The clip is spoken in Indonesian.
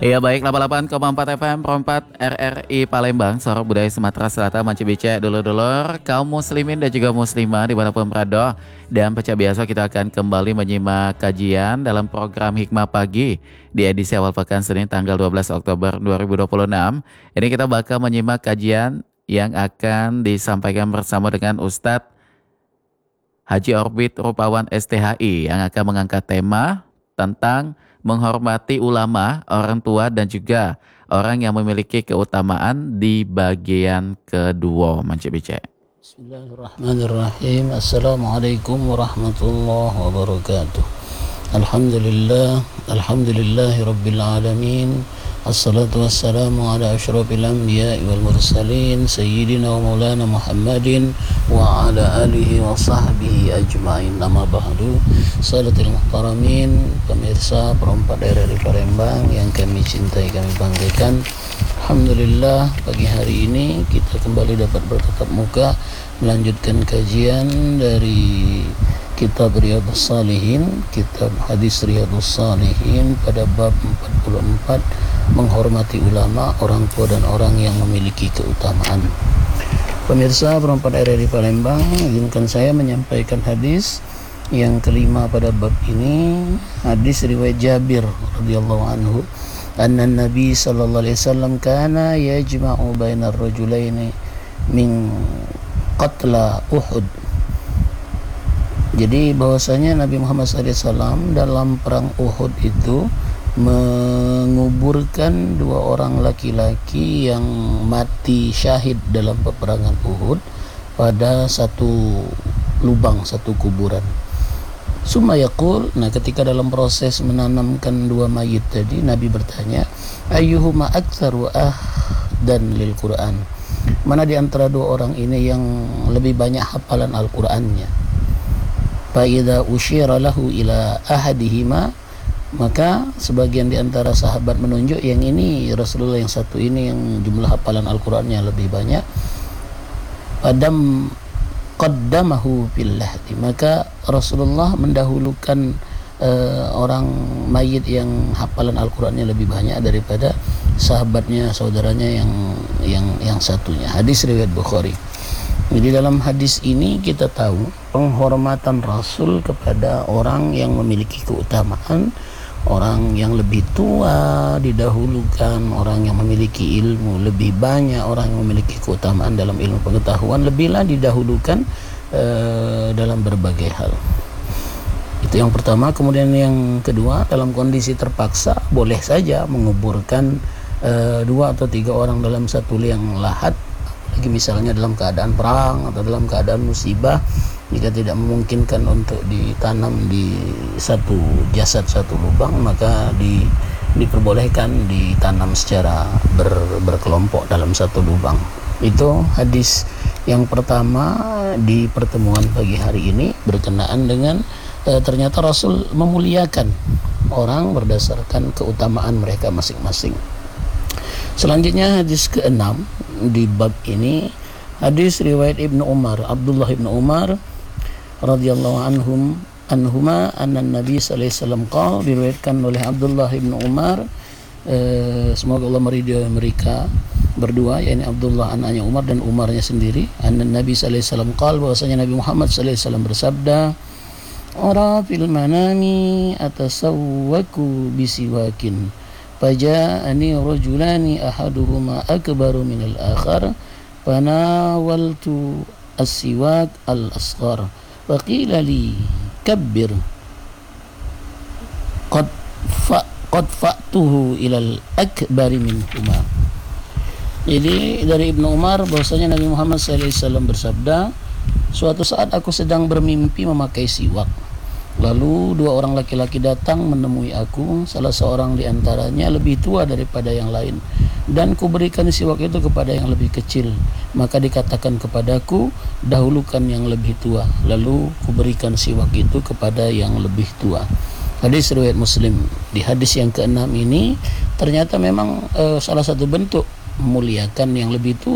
Iya baik, 88,4 FM Perempat RRI Palembang, Sorong Budaya Sumatera Selatan, Manci Bice, dulur-dulur, kaum muslimin dan juga muslimah dimanapun berada. Dan pecah biasa kita akan kembali menyimak kajian dalam program Hikmah Pagi di edisi awal pekan Senin tanggal 12 Oktober 2026. Ini kita bakal menyimak kajian yang akan disampaikan bersama dengan Ustadz Haji Orbit Rupawan STHI yang akan mengangkat tema tentang menghormati ulama, orang tua dan juga orang yang memiliki keutamaan di bagian kedua. Manci Bice. Bismillahirrahmanirrahim. Assalamualaikum warahmatullahi wabarakatuh. Alhamdulillahi rabbil alamin. Assalatu wassalamu ala asyrafil anbiya'i wal mursalin sayyidina wa maulana Muhammadin wa ala alihi wa sahbihi ajma'in. Nama ba'du. Salatul muhtaramin, pemirsa Perempat RRI Palembang yang kami cintai, kami banggakan. Alhamdulillah, pagi hari ini kita kembali dapat bertatap muka melanjutkan kajian dari kitab Riyadhus Shalihin, kitab hadis Riyadhus Shalihin pada bab 44, menghormati ulama, orang tua dan orang yang memiliki keutamaan. Pemirsa Perempat RRI Palembang, izinkan saya menyampaikan hadis yang kelima pada bab ini, hadis riwayat Jabir radhiyallahu anhu, anna Nabi sallallahu alaihi wasallam kana yajma'u bainar rajulaini min qatla Uhud. Jadi bahwasanya Nabi Muhammad SAW dalam perang Uhud itu menguburkan dua orang laki-laki yang mati syahid dalam peperangan Uhud pada satu lubang, satu kuburan. Summa yaqul, nah ketika dalam proses menanamkan dua mayit tadi, Nabi bertanya, ayyuhuma aktsaru dan lil Quran, mana di antara dua orang ini yang lebih banyak hafalan Al-Qur'annya? Fa idza usyira lahu ila ahadihima, maka sebagian di antara sahabat menunjuk yang ini, Rasulullah yang satu ini yang jumlah hafalan Al-Qur'annya lebih banyak. Padam qaddamahu billah, maka Rasulullah mendahulukan orang mayit yang hafalan Al-Qur'annya lebih banyak daripada sahabatnya, saudaranya yang satunya. Hadis riwayat Bukhari. Jadi dalam hadis ini kita tahu penghormatan Rasul kepada orang yang memiliki keutamaan, orang yang lebih tua didahulukan, orang yang memiliki ilmu lebih banyak, orang yang memiliki keutamaan dalam ilmu pengetahuan lebihlah didahulukan dalam berbagai hal. Itu yang pertama. Kemudian yang kedua, dalam kondisi terpaksa boleh saja menguburkan dua atau tiga orang dalam satu liang lahat, lagi misalnya dalam keadaan perang atau dalam keadaan musibah, jika tidak memungkinkan untuk ditanam di satu jasad satu lubang, maka diperbolehkan ditanam secara berkelompok dalam satu lubang. Itu hadis yang pertama di pertemuan pagi hari ini, berkenaan dengan ternyata Rasul memuliakan orang berdasarkan keutamaan mereka masing-masing. Selanjutnya hadis ke-6 di bab ini, hadis riwayat Ibnu Umar, Abdullah Ibnu Umar radhiyallahu anhuma anna Nabi sallallahu alaihi wasallam qala, diriwayatkan oleh Abdullah Ibnu Umar, semoga Allah meridhai mereka berdua, yakni Abdullah anaknya Umar dan Umarnya sendiri, anna Nabi sallallahu alaihi wasallam qala, bahwasanya Nabi Muhammad sallallahu alaihi wasallam bersabda, ara fil manami atasawwaku bisiwakin faja'ani rajulani ahaduhuma akbaru minal akhar fanawaltu as-siwak al-asghar faqila li kabbir qad fa'tuhu ilal akbari minhuma. Jadi dari Ibnu Umar bahwasanya Nabi Muhammad SAW bersabda, suatu saat aku sedang bermimpi memakai siwak, lalu dua orang laki-laki datang menemui aku, salah seorang di antaranya lebih tua daripada yang lain, dan kuberikan siwak itu kepada yang lebih kecil. Maka dikatakan kepadaku, dahulukan yang lebih tua, lalu kuberikan siwak itu kepada yang lebih tua. Hadis riwayat Muslim. Di hadis yang ke-6 ini ternyata memang salah satu bentuk memuliakan yang lebih tua